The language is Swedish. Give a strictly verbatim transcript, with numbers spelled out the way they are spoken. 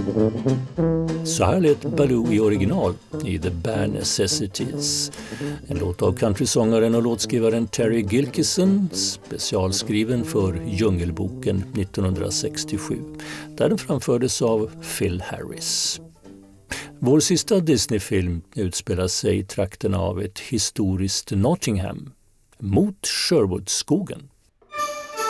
Så här lät Baloo i original i The Bare Necessities. En låt av countrysångaren och låtskrivaren Terry Gilkyson, specialskriven för Djungelboken nittonhundrasextiosju, där den framfördes av Phil Harris. Vår sista Disney-film utspelar sig i trakterna av ett historiskt Nottingham mot Sherwoodskogen.